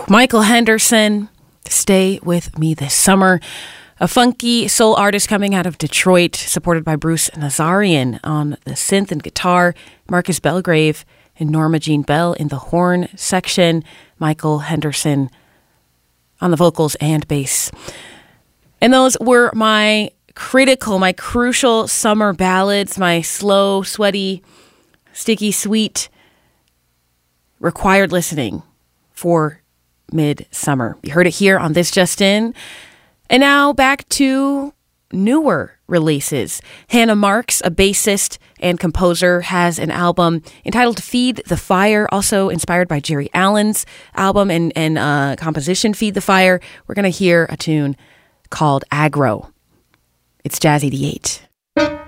Michael Henderson, Stay With Me This Summer. A funky soul artist coming out of Detroit, supported by Bruce Nazarian on the synth and guitar, Marcus Belgrave and Norma Jean Bell in the horn section, Michael Henderson on the vocals and bass. And those were my crucial summer ballads, my slow, sweaty, sticky, sweet, required listening for midsummer. You heard it here on This Just In. And now back to newer releases. Hannah Marks, a bassist and composer, has an album entitled Feed the Fire, also inspired by Jerry Allen's album and composition Feed the Fire. We're going to hear a tune called Aggro. It's Jazz 88.